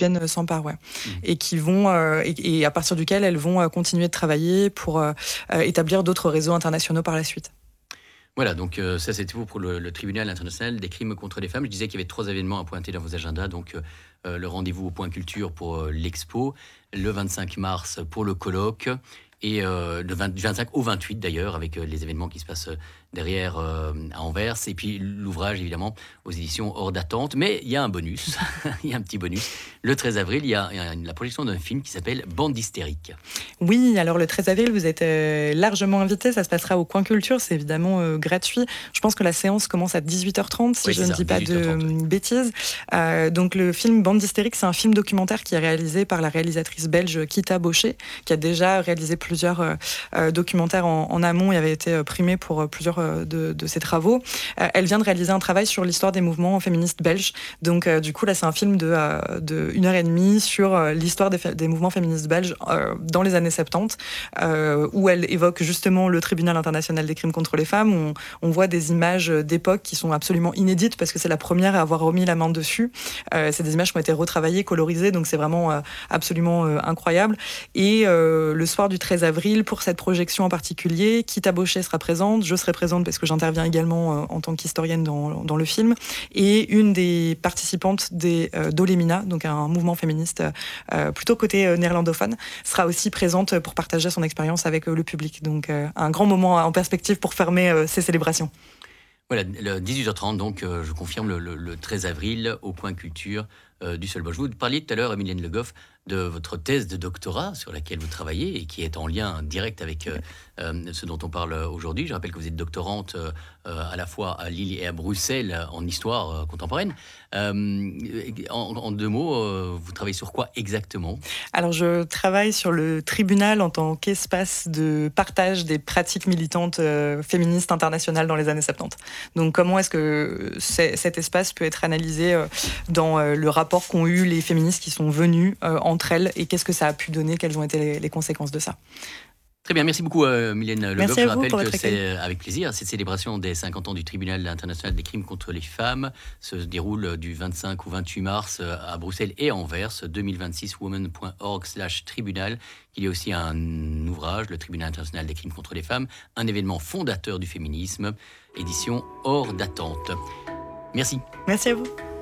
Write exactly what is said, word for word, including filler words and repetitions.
lesbiennes sans part, ouais. Mmh. Et qui vont euh, et, et à partir duquel elles vont euh, continuer de travailler pour euh, euh, établir d'autres réseaux internationaux par la suite. Voilà, donc euh, ça c'était tout pour le, le tribunal international des crimes contre les femmes. Je disais qu'il y avait trois événements à pointer dans vos agendas. Donc euh, le rendez-vous au Point Culture pour euh, l'expo, le vingt-cinq mars pour le colloque, et euh, le vingt, du vingt-cinq au vingt-huit d'ailleurs, avec euh, les événements qui se passent derrière euh, à Anvers, et puis l'ouvrage évidemment aux éditions Hors d'Attente. Mais il y a un bonus, il y a un petit bonus. Le treize avril, il y a, il y a la projection d'un film qui s'appelle Bande hystérique. Oui, alors le treize avril, vous êtes euh, largement invités. Ça se passera au Point Culture, c'est évidemment euh, gratuit. Je pense que la séance commence à dix-huit heures trente, si Oui, je c'est ne ça, dis pas dix-huit heures trente, de oui. bêtises. Euh, donc le film Bande hystérique, c'est un film documentaire qui est réalisé par la réalisatrice belge Kita Baucher, qui a déjà réalisé plusieurs euh, euh, documentaires en, en amont et avait été euh, primée pour euh, plusieurs euh, de, de ses travaux. Euh, elle vient de réaliser un travail sur l'histoire des mouvements féministes belges. Donc euh, du coup, là, c'est un film de, euh, de une heure et demie sur euh, l'histoire des, des mouvements féministes belges euh, dans les années soixante-dix. Euh, où elle évoque justement le tribunal international des crimes contre les femmes, où on, on voit des images d'époque qui sont absolument inédites parce que c'est la première à avoir remis la main dessus. Euh, c'est des images qui ont été retravaillées, colorisées, donc c'est vraiment euh, absolument euh, incroyable. Et euh, le soir du treize avril, pour cette projection en particulier, Kita Baucher sera présente, je serai présente parce que j'interviens également euh, en tant qu'historienne dans, dans le film, et une des participantes des euh, Dolemina, donc un mouvement féministe euh, plutôt côté euh, néerlandophone, sera aussi présente pour partager son expérience avec euh, le public. Donc euh, un grand moment en perspective pour fermer euh, ces célébrations. Voilà, le dix-huit heures trente, donc euh, je confirme le, le, le treize avril au Point Culture euh, du Seul-Bosch. Vous parliez tout à l'heure, Emilienne Le Goff, de votre thèse de doctorat sur laquelle vous travaillez et qui est en lien direct avec euh, euh, ce dont on parle aujourd'hui. Je rappelle que vous êtes doctorante euh, à la fois à Lille et à Bruxelles en histoire euh, contemporaine. Euh, en, en deux mots, euh, vous travaillez sur quoi exactement ? Alors, je travaille sur le tribunal en tant qu'espace de partage des pratiques militantes euh, féministes internationales dans les années soixante-dix. Donc, comment est-ce que cet espace peut être analysé euh, dans euh, le rapport qu'ont eu les féministes qui sont venues euh, entre elles, et qu'est-ce que ça a pu donner, quelles ont été les, les conséquences de ça. Très bien, merci beaucoup euh, Mylène Le Goff. Merci à Je vous rappelle pour que votre c'est accueil. avec plaisir. Cette célébration des cinquante ans du tribunal international des crimes contre les femmes se déroule du vingt-cinq au vingt-huit mars à Bruxelles et Anvers, deux mille vingt-six women point org slash tribunal. Il y a aussi un ouvrage, le tribunal international des crimes contre les femmes, un événement fondateur du féminisme, édition Hors d'Attente. Merci. Merci à vous.